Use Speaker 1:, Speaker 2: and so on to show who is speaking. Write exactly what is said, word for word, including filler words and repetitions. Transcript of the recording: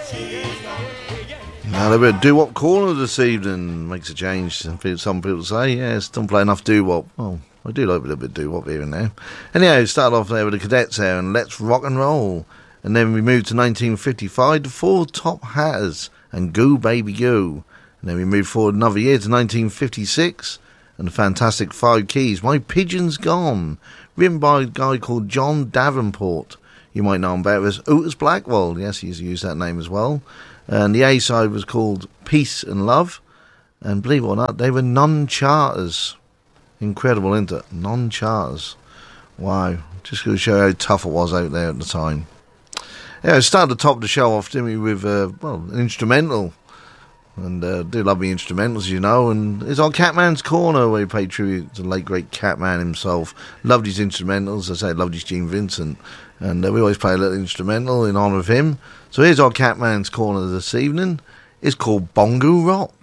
Speaker 1: Now a bit of doo-wop corner this evening makes a change. Some people, some people say, yes, don't play enough doo-wop. Well, I do like a little bit of doo-wop here and there. Anyhow, start off there with the Cadets there and Let's Rock and Roll. And then we moved to nineteen fifty-five, the Four Top Hatters and Goo Baby Goo. And then we moved forward another year to nineteen fifty-six and the fantastic Five Keys, My Pigeon's Gone, written by a guy called John Davenport. You might know him better as Otis Blackwell. Yes, he's used that name as well. And the A-side was called Peace and Love. And believe it or not, they were non-charters. Incredible, isn't it? Non-charters. Wow. Just going to show how tough it was out there at the time. Yeah, I started the top of the show off, didn't we, with, uh, well, an instrumental. And I uh, do love me instrumentals, you know. And it's on Catman's Corner, where he paid tribute to the late, great Catman himself. Loved his instrumentals. I say loved his Gene Vincent. And uh, we always play a little instrumental in honour of him. So here's our Catman's Corner this evening. It's called Bongo Rock.